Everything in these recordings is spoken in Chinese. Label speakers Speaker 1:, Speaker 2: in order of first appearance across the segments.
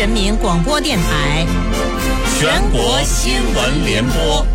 Speaker 1: 人民广播电台
Speaker 2: 全国新闻联播。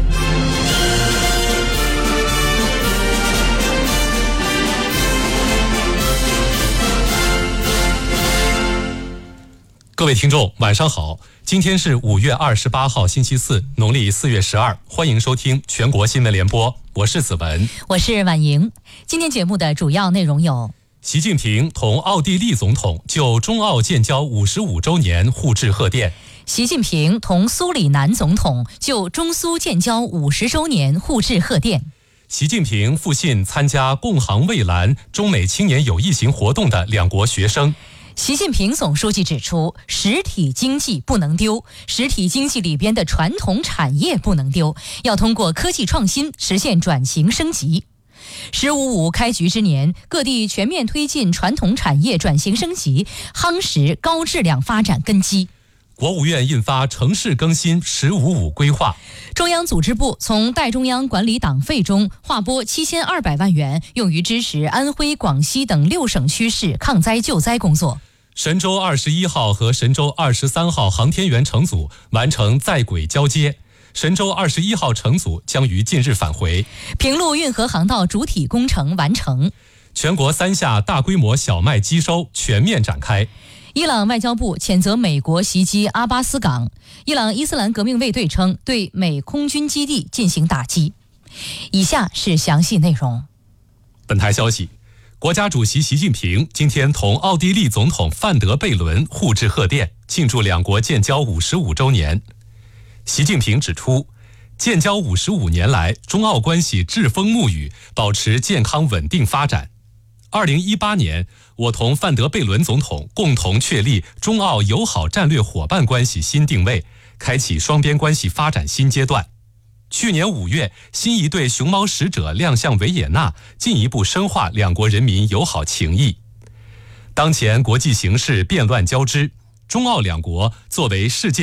Speaker 3: 各位听众晚上好，今天是5月28号星期四，农历4月12，欢迎收听全国新闻联播，我是子文，
Speaker 4: 我是婉莹。今天节目的主要内容有：
Speaker 3: 习近平同奥地利总统就中澳建交55周年互致贺电；
Speaker 4: 习近平同苏里南总统就中苏建交50周年互致贺电；
Speaker 3: 习近平复信参加共航蔚蓝中美青年友谊行活动的两国学生。
Speaker 4: 习近平总书记指出，实体经济不能丢，实体经济里边的传统产业不能丢，要通过科技创新实现转型升级。“15+5”开局之年，各地全面推进传统产业转型升级，夯实高质量发展根基。
Speaker 3: 国务院印发城市更新“15+5”规划。
Speaker 4: 中央组织部从代中央管理党费中划拨7200万元，用于支持安徽、广西等6省区市抗灾救灾工作。
Speaker 3: 神舟21号和神舟23号航天员乘组完成在轨交接，神舟21号乘组将于近日返回。
Speaker 4: 平陆运河航道主体工程完成。
Speaker 3: 全国3下大规模小麦机收全面展开。
Speaker 4: 伊朗外交部谴责美国袭击阿巴斯港，伊朗伊斯兰革命卫队称对美空军基地进行打击。以下是详细内容。
Speaker 3: 本台消息，国家主席习近平今天同奥地利总统范德贝伦互致贺电，庆祝两国建交55周年。习近平指出，建交55年来，中澳关系栉风沐雨，保持健康稳定发展。2018年，我同范德贝伦总统共同确立中澳友好战略伙伴关系新定位，开启双边关系发展新阶段。去年5月，新一队熊猫使者亮相维也纳，进一步深化两国人民友好情谊。当前国际形势变乱交织，中澳两国作为世界